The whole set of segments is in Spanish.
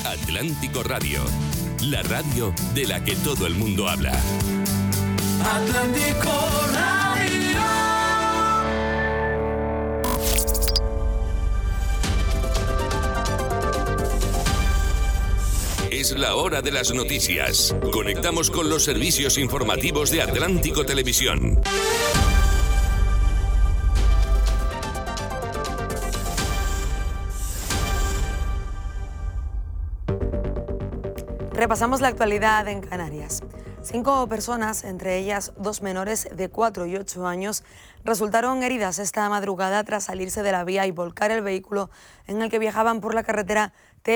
Atlántico Radio, la radio de la que todo el mundo habla. Atlántico Radio. Es la hora de las noticias. Conectamos con los servicios informativos de Atlántico Televisión. Repasamos la actualidad en Canarias. 5 personas, entre ellas 2 menores de 4 y 8 años, resultaron heridas esta madrugada tras salirse de la vía y volcar el vehículo en el que viajaban por la carretera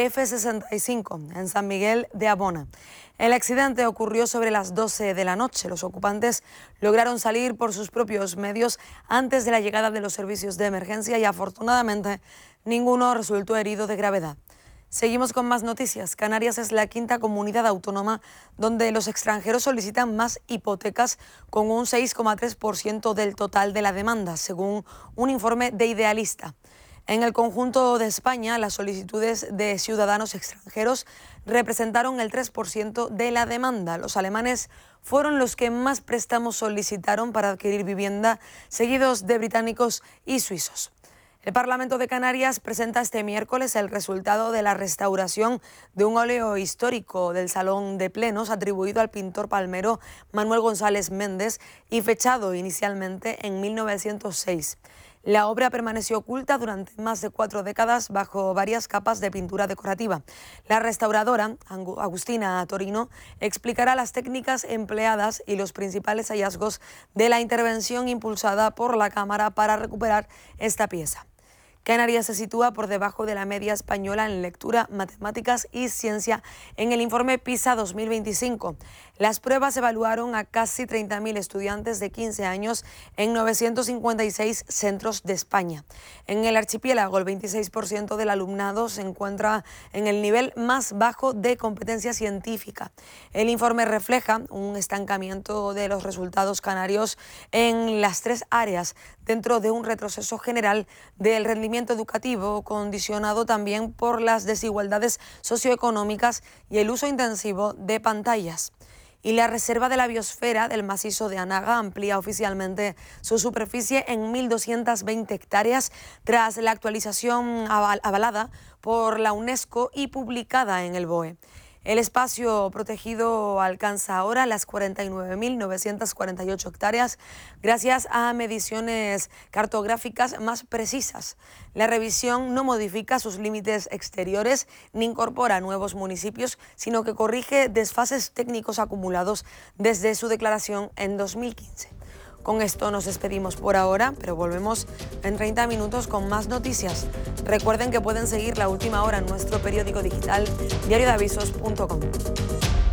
TF65 en San Miguel de Abona. El accidente ocurrió sobre las 12 de la noche. Los ocupantes lograron salir por sus propios medios antes de la llegada de los servicios de emergencia y afortunadamente ninguno resultó herido de gravedad. Seguimos con más noticias. Canarias es la 5ª comunidad autónoma donde los extranjeros solicitan más hipotecas, con un 6,3% del total de la demanda, según un informe de Idealista. En el conjunto de España, las solicitudes de ciudadanos extranjeros representaron el 3% de la demanda. Los alemanes fueron los que más préstamos solicitaron para adquirir vivienda, seguidos de británicos y suizos. El Parlamento de Canarias presenta este miércoles el resultado de la restauración de un óleo histórico del Salón de Plenos atribuido al pintor palmero Manuel González Méndez y fechado inicialmente en 1906. La obra permaneció oculta durante más de 4 décadas bajo varias capas de pintura decorativa. La restauradora, Agustina Torino, explicará las técnicas empleadas y los principales hallazgos de la intervención impulsada por la Cámara para recuperar esta pieza. Canarias se sitúa por debajo de la media española en lectura, matemáticas y ciencia en el informe PISA 2025. Las pruebas evaluaron a casi 30.000 estudiantes de 15 años en 956 centros de España. En el archipiélago, el 26% del alumnado se encuentra en el nivel más bajo de competencia científica. El informe refleja un estancamiento de los resultados canarios en las 3 áreas, dentro de un retroceso general del rendimiento educativo, condicionado también por las desigualdades socioeconómicas y el uso intensivo de pantallas. Y la Reserva de la Biosfera del Macizo de Anaga amplía oficialmente su superficie en 1.220 hectáreas tras la actualización avalada por la UNESCO y publicada en el BOE. El espacio protegido alcanza ahora las 49.948 hectáreas gracias a mediciones cartográficas más precisas. La revisión no modifica sus límites exteriores ni incorpora nuevos municipios, sino que corrige desfases técnicos acumulados desde su declaración en 2015. Con esto nos despedimos por ahora, pero volvemos en 30 minutos con más noticias. Recuerden que pueden seguir La Última Hora en nuestro periódico digital diariodeavisos.com.